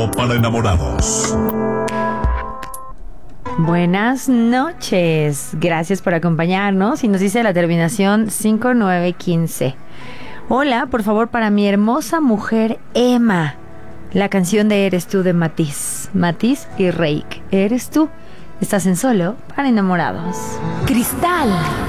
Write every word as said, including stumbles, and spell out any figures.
Solo para enamorados. Buenas noches, gracias por acompañarnos. Y nos dice la terminación cinco nueve uno cinco. Hola, por favor, para mi hermosa mujer Emma, la canción de Eres tú de Matiz. Matiz y Reik. Eres tú. Estás en Solo para enamorados. Cristal